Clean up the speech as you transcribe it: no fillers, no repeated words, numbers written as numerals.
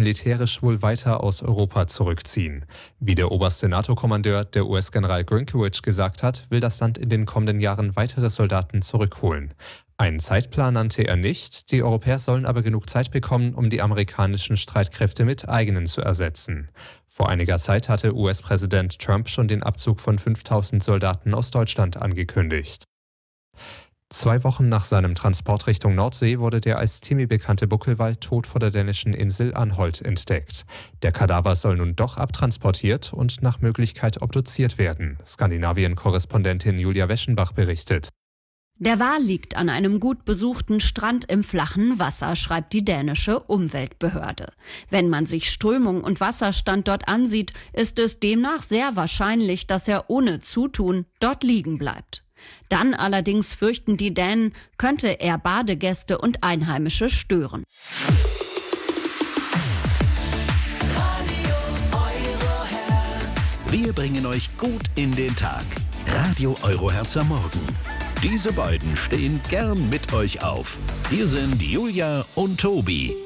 militärisch wohl weiter aus Europa zurückziehen. Wie der oberste NATO-Kommandeur, der US-General Grynkewich, gesagt hat, will das Land in den kommenden Jahren weitere Soldaten zurückholen. Einen Zeitplan nannte er nicht, die Europäer sollen aber genug Zeit bekommen, um die amerikanischen Streitkräfte mit eigenen zu ersetzen. Vor einiger Zeit hatte US-Präsident Trump schon den Abzug von 5.000 Soldaten aus Deutschland angekündigt. 2 Wochen nach seinem Transport Richtung Nordsee wurde der als Timmy bekannte Buckelwal tot vor der dänischen Insel Anholt entdeckt. Der Kadaver soll nun doch abtransportiert und nach Möglichkeit obduziert werden. Skandinavien-Korrespondentin Julia Weschenbach berichtet. Der Wal liegt an einem gut besuchten Strand im flachen Wasser, schreibt die dänische Umweltbehörde. Wenn man sich Strömung und Wasserstand dort ansieht, ist es demnach sehr wahrscheinlich, dass er ohne Zutun dort liegen bleibt. Dann allerdings fürchten die Dänen, könnte er Badegäste und Einheimische stören. Wir bringen euch gut in den Tag. Radio Euroherz am Morgen. Diese beiden stehen gern mit euch auf. Hier sind Julia und Tobi.